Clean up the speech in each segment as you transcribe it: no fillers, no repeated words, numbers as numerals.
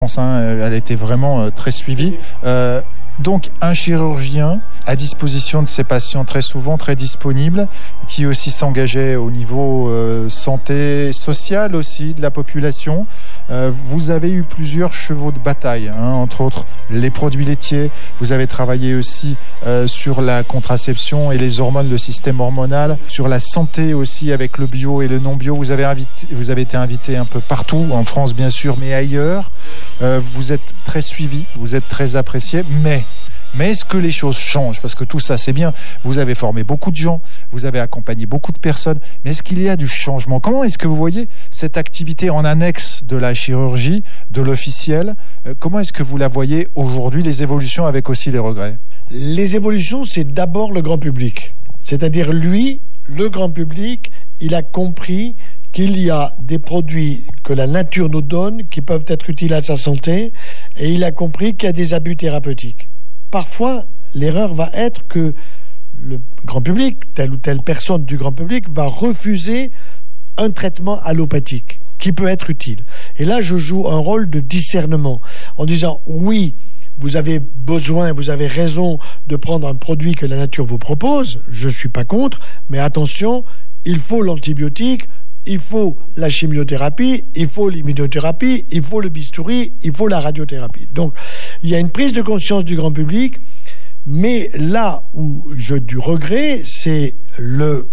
Elle était vraiment très suivie. Donc un chirurgien à disposition de ses patients, très souvent très disponible, qui aussi s'engageait au niveau santé sociale aussi de la population. Vous avez eu plusieurs chevaux de bataille, entre autres les produits laitiers. Vous avez travaillé aussi sur la contraception et les hormones, le système hormonal, sur la santé aussi avec le bio et le non bio. Vous avez été invité un peu partout, en France bien sûr, mais ailleurs. Vous êtes très suivi, vous êtes très apprécié, mais est-ce que les choses changent? Parce que tout ça, c'est bien. Vous avez formé beaucoup de gens, vous avez accompagné beaucoup de personnes, mais est-ce qu'il y a du changement? Comment est-ce que vous voyez cette activité en annexe de la chirurgie, de l'officiel? Comment est-ce que vous la voyez aujourd'hui, les évolutions avec aussi les regrets? Les évolutions, c'est d'abord le grand public. C'est-à-dire lui, le grand public, il a compris qu'il y a des produits que la nature nous donne qui peuvent être utiles à sa santé, et il a compris qu'il y a des abus thérapeutiques. Parfois, l'erreur va être que le grand public, telle ou telle personne du grand public, va refuser un traitement allopathique qui peut être utile. Et là, je joue un rôle de discernement en disant oui, vous avez besoin, vous avez raison de prendre un produit que la nature vous propose, je ne suis pas contre, mais attention, il faut l'antibiotique, il faut la chimiothérapie, il faut l'immunothérapie, il faut le bistouri, il faut la radiothérapie. Donc, il y a une prise de conscience du grand public, mais là où j'ai du regret, c'est le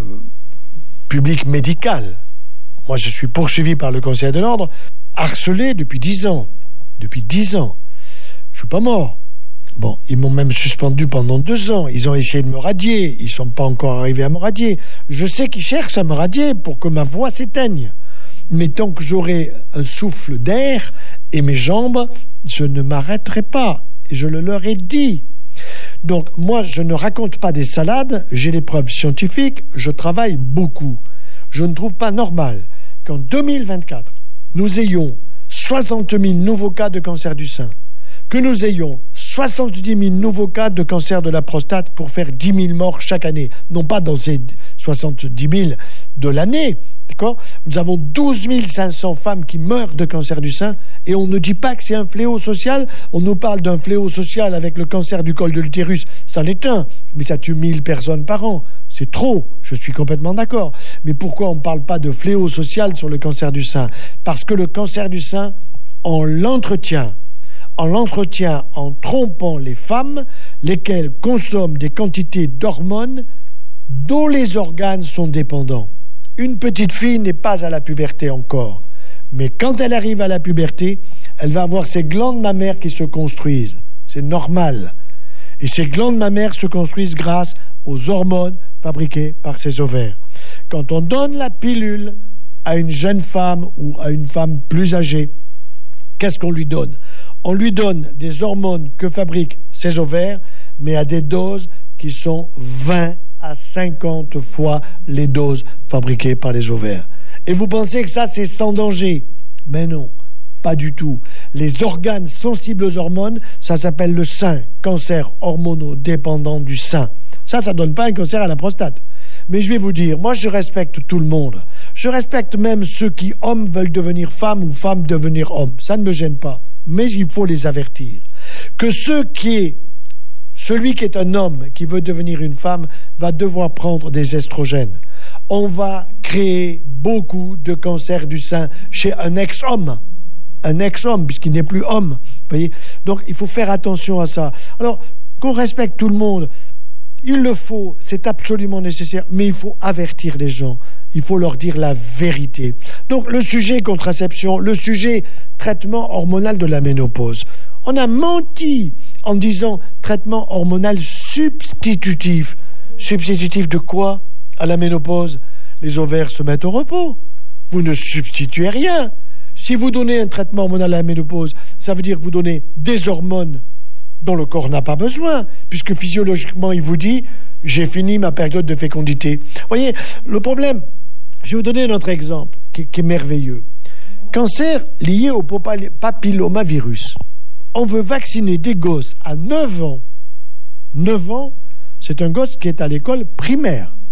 public médical. Moi, je suis poursuivi par le Conseil de l'Ordre, harcelé depuis 10 ans. Depuis 10 ans. Je ne suis pas mort. Bon, ils m'ont même suspendu pendant 2 ans. Ils ont essayé de me radier. Ils ne sont pas encore arrivés à me radier. Je sais qu'ils cherchent à me radier pour que ma voix s'éteigne. Mais tant que j'aurai un souffle d'air et mes jambes, je ne m'arrêterai pas. Et je le leur ai dit. Donc, moi, je ne raconte pas des salades. J'ai les preuves scientifiques. Je travaille beaucoup. Je ne trouve pas normal qu'en 2024, nous ayons 60 000 nouveaux cas de cancer du sein, que nous ayons 70 000 nouveaux cas de cancer de la prostate pour faire 10 000 morts chaque année. Non pas dans ces 70 000 de l'année, d'accord ? Nous avons 12 500 femmes qui meurent de cancer du sein et on ne dit pas que c'est un fléau social. On nous parle d'un fléau social avec le cancer du col de l'utérus. C'en est un, mais ça tue 1000 personnes par an. C'est trop, je suis complètement d'accord. Mais pourquoi on ne parle pas de fléau social sur le cancer du sein ? Parce que le cancer du sein, on l'entretient en trompant les femmes, lesquelles consomment des quantités d'hormones dont les organes sont dépendants. Une petite fille n'est pas à la puberté encore, mais quand elle arrive à la puberté, elle va avoir ses glandes mammaires qui se construisent. C'est normal. Et ces glandes mammaires se construisent grâce aux hormones fabriquées par ses ovaires. Quand on donne la pilule à une jeune femme ou à une femme plus âgée, qu'est-ce qu'on lui donne ? On lui donne des hormones que fabriquent ses ovaires, mais à des doses qui sont 20 à 50 fois les doses fabriquées par les ovaires. Et vous pensez que ça, c'est sans danger ? Mais non, pas du tout. Les organes sensibles aux hormones, ça s'appelle le sein, cancer hormonodépendant du sein. Ça donne pas un cancer à la prostate. Mais je vais vous dire, moi je respecte tout le monde. Je respecte même ceux qui, hommes, veulent devenir femmes ou femmes devenir hommes. Ça ne me gêne pas. Mais il faut les avertir. Que celui qui est un homme qui veut devenir une femme va devoir prendre des estrogènes. On va créer beaucoup de cancers du sein chez un ex-homme. Un ex-homme, puisqu'il n'est plus homme. Voyez ? Donc il faut faire attention à ça. Alors, qu'on respecte tout le monde, il le faut, c'est absolument nécessaire, mais il faut avertir les gens. Il faut leur dire la vérité. Donc le sujet contraception, le sujet traitement hormonal de la ménopause. On a menti en disant traitement hormonal substitutif. Substitutif de quoi ? À la ménopause, les ovaires se mettent au repos. Vous ne substituez rien. Si vous donnez un traitement hormonal à la ménopause, ça veut dire que vous donnez des hormones dont le corps n'a pas besoin, puisque physiologiquement, il vous dit « j'ai fini ma période de fécondité ». Vous voyez, le problème, je vais vous donner un autre exemple qui est merveilleux. Cancer lié au papillomavirus. On veut vacciner des gosses à 9 ans. 9 ans, c'est un gosse qui est à l'école primaire.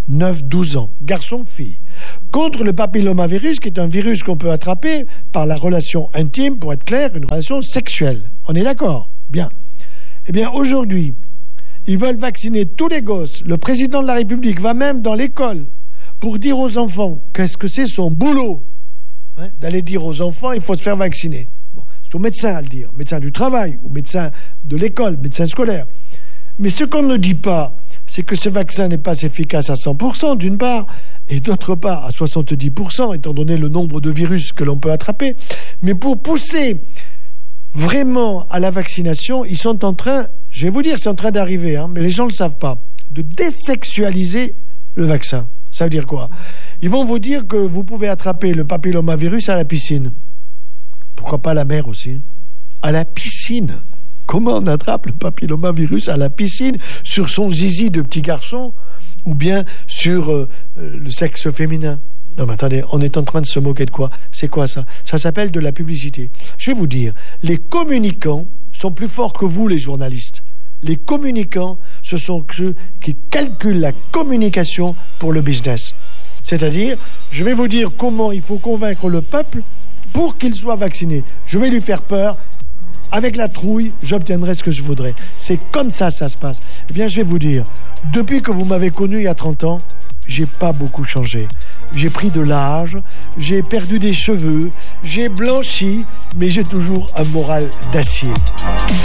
9, 12 ans, garçon-fille, contre le papillomavirus, qui est un virus qu'on peut attraper par la relation intime, pour être clair, une relation sexuelle. On est d'accord? Bien. Eh bien, aujourd'hui, ils veulent vacciner tous les gosses. Le président de la République va même dans l'école pour dire aux enfants qu'est-ce que c'est son boulot. D'aller dire aux enfants, il faut se faire vacciner. Bon, c'est au médecin à le dire, médecin du travail, ou médecin de l'école, médecin scolaire. Mais ce qu'on ne dit pas, c'est que ce vaccin n'est pas efficace à 100% d'une part, et d'autre part à 70%, étant donné le nombre de virus que l'on peut attraper. Mais pour pousser vraiment à la vaccination, ils sont en train, je vais vous dire, c'est en train d'arriver, mais les gens ne le savent pas, de désexualiser le vaccin. Ça veut dire quoi? Ils vont vous dire que vous pouvez attraper le papillomavirus à la piscine. Pourquoi pas à la mer aussi? À la piscine. Comment on attrape le papillomavirus à la piscine, sur son zizi de petit garçon, ou bien sur le sexe féminin? Non mais attendez, on est en train de se moquer de quoi? C'est quoi ça? Ça s'appelle de la publicité. Je vais vous dire, les communicants sont plus forts que vous, les journalistes. Les communicants, ce sont ceux qui calculent la communication pour le business. C'est-à-dire, je vais vous dire comment il faut convaincre le peuple pour qu'il soit vacciné. Je vais lui faire peur. Avec la trouille, j'obtiendrai ce que je voudrais. C'est comme ça se passe. Eh bien, je vais vous dire, depuis que vous m'avez connu il y a 30 ans, j'ai pas beaucoup changé. J'ai pris de l'âge, j'ai perdu des cheveux, j'ai blanchi, mais j'ai toujours un moral d'acier.